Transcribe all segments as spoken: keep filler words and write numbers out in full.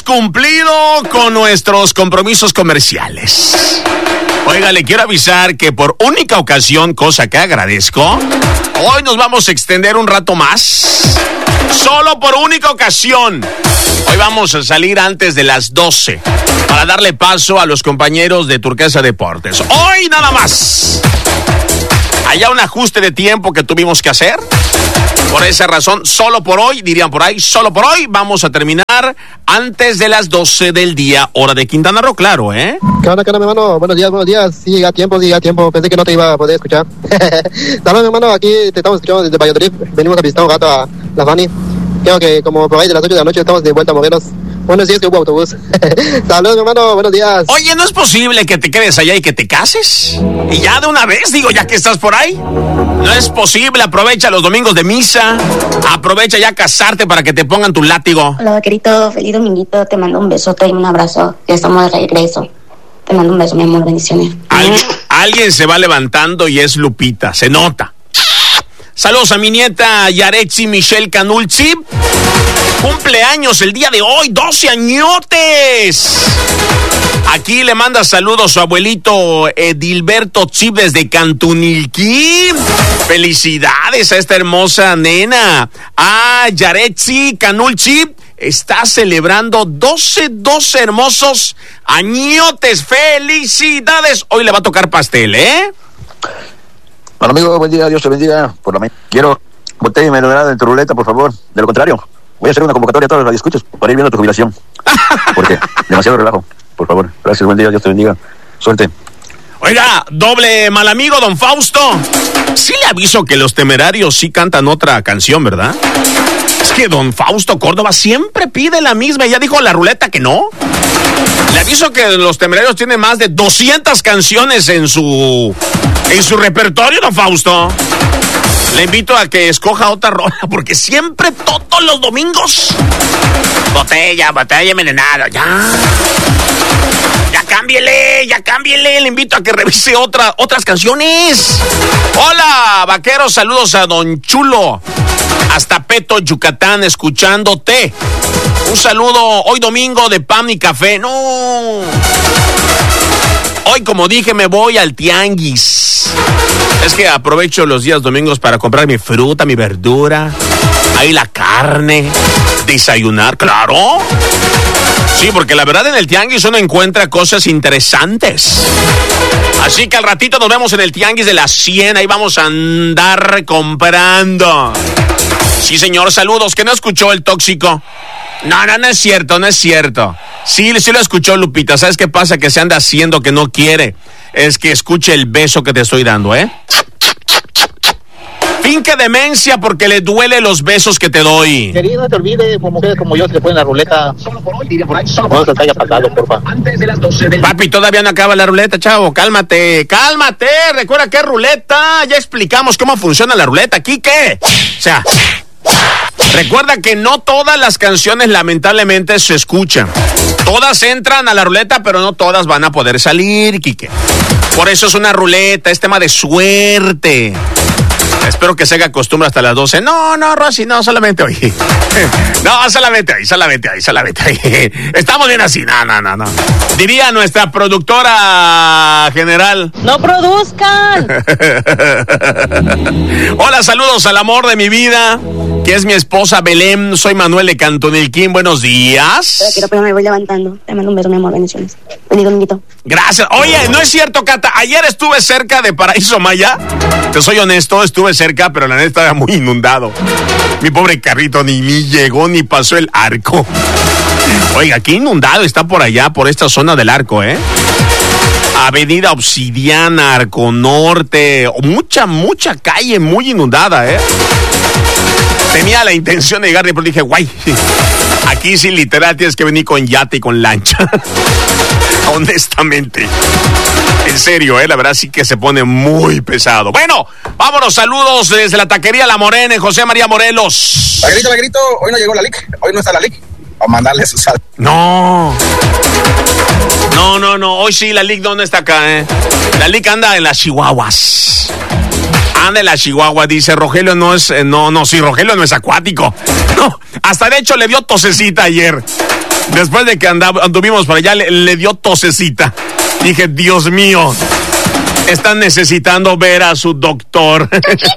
cumplido con nuestros compromisos comerciales. Oiga, le quiero avisar que por única ocasión, cosa que agradezco, hoy nos vamos a extender un rato más. Solo por única ocasión. Hoy vamos a salir antes de las doce para darle paso a los compañeros de Turquesa Deportes. Hoy nada más. Hay un ajuste de tiempo que tuvimos que hacer. Por esa razón, solo por hoy, dirían por ahí, solo por hoy vamos a terminar antes de las doce del día, hora de Quintana Roo, claro, ¿eh? ¿Qué onda, qué onda, mi hermano? Buenos días, buenos días. Sí, llega a tiempo, sí, llega a tiempo. Pensé que no te iba a poder escuchar. Saludos, mi hermano, aquí te estamos escuchando desde Valladolid. Venimos a visitar un gato a la Fanny. Creo que como por ahí de las ocho de la noche estamos de vuelta a Morelos. Buenos días, que hubo autobús. Saludos, mi hermano, buenos días. Oye, ¿no es posible que te quedes allá y que te cases? Y ya de una vez, digo, ya que estás por ahí. No es posible, aprovecha los domingos de misa. Aprovecha ya casarte para que te pongan tu látigo. Hola, querido, feliz dominguito. Te mando un besote y un abrazo. Ya estamos de regreso. Te mando un beso, mi amor, bendiciones. Alguien, alguien se va levantando y es Lupita, se nota. Saludos a mi nieta Yaretsi Michelle Canulci. Cumpleaños el día de hoy, doce añotes. Aquí le manda saludos su abuelito Edilberto Chip desde Cantunilquí. Felicidades a esta hermosa nena. Ah, Yaretsi Canulci está celebrando doce, doce hermosos añotes. Felicidades. Hoy le va a tocar pastel, ¿eh? Bueno, amigo, buen día, Dios te bendiga. Por la mañana quiero botella y melonada en tu ruleta, por favor. De lo contrario, voy a hacer una convocatoria a todos los radioescuchas para ir viendo tu jubilación. Porque demasiado relajo, por favor. Gracias, buen día, Dios te bendiga. Suerte. Oiga, doble mal amigo, don Fausto. Sí le aviso que los Temerarios sí cantan otra canción, ¿verdad? Es que don Fausto Córdoba siempre pide la misma. Ya dijo la ruleta que no. Le aviso que los Temerarios tienen más de doscientas canciones en su en su repertorio, don Fausto. Le invito a que escoja otra rola, porque siempre, todos los domingos, botella, botella envenenada, ya. Ya cámbiele, ya cámbiele. Le invito a que revise otra, otras canciones. Hola, vaqueros, saludos a don Chulo. Hasta Peto, Yucatán, escuchándote. Un saludo hoy domingo de pan y café. No. Hoy, como dije, me voy al tianguis. Es que aprovecho los días domingos para comprar mi fruta, mi verdura, ahí la carne, desayunar, claro. Sí, porque la verdad en el tianguis uno encuentra cosas interesantes. Así que al ratito nos vemos en el tianguis de la Cien, ahí vamos a andar comprando. Sí, señor, saludos, que no escuchó el tóxico. No, no, no es cierto, no es cierto. Sí, sí lo escuchó, Lupita. ¿Sabes qué pasa? Que se anda haciendo que no quiere. Es que escuche el beso que te estoy dando, ¿eh? Finque demencia porque le duele los besos que te doy. Querido, no te olvides, como ustedes como yo, se le ponen la ruleta. Solo por hoy, diría por ahí, solo por hoy. No se haya pasado, porfa. Antes de las doce del... Papi, todavía no acaba la ruleta, chavo. Cálmate, cálmate. Recuerda que es ruleta. Ya explicamos cómo funciona la ruleta. ¿Aquí qué? O sea... Recuerda que no todas las canciones lamentablemente se escuchan. Todas entran a la ruleta, pero no todas van a poder salir, Quique. Por eso es una ruleta, es tema de suerte. Espero que se haga costumbre hasta las doce. No, no, Rosy, no, solamente hoy. No, solamente hoy, solamente hoy, solamente hoy. Estamos bien así, no, no, no, no. Diría nuestra productora general. ¡No produzcan! Hola, saludos al amor de mi vida, que es mi esposa Belén. Soy Manuel de Cantonilquín, buenos días. Pero quiero, pero me voy levantando. Te mando un beso, mi amor, bendiciones. Bendigo, niñito. Gracias. Oye, no es cierto, Cata. Ayer estuve cerca de Paraíso Maya. Te soy honesto, estuve cerca, pero la neta estaba muy inundado. Mi pobre carrito ni, ni llegó ni pasó el arco. Oiga, qué inundado está por allá, por esta zona del arco, ¿eh? Avenida Obsidiana, Arco Norte, mucha, mucha calle muy inundada, ¿eh? Tenía la intención de llegar, pero dije, guay, aquí sí literal tienes que venir con yate y con lancha. Honestamente. En serio, eh, la verdad sí que se pone muy pesado. Bueno, vámonos, saludos desde la taquería La Morena en José María Morelos. Vaquerito, vaquerito, hoy no llegó la L I C, hoy no está la L I C. Vamos a mandarle su sal. No. No, no, no, hoy sí la L I C, ¿dónde está acá, eh? La L I C anda en las Chihuahuas. Anda en la Chihuahua, dice Rogelio no es, no, no, sí, Rogelio no es acuático. No, hasta de hecho le dio tosecita ayer. Después de que andab- anduvimos por allá, le, le dio tosecita. Dije, Dios mío, están necesitando ver a su doctor.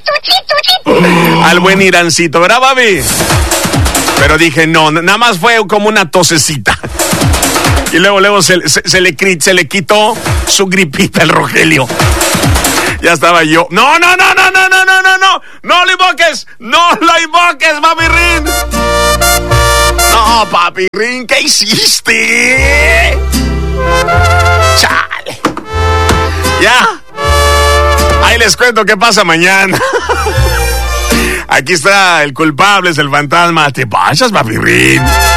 Al buen Irancito, ¿verdad, Babi? Pero dije, no, nada más fue como una tosecita. Y luego, luego se, se, se, le, se le quitó su gripita al Rogelio. Ya estaba yo. No, no, no, no, no, no, no, no, no. No lo invoques. No lo invoques, Papi Rin. No, Papi Rin, ¿qué hiciste? Chale. Ya. Ahí les cuento qué pasa mañana. Aquí está el culpable, es el fantasma. Te pasas, Papi Rin.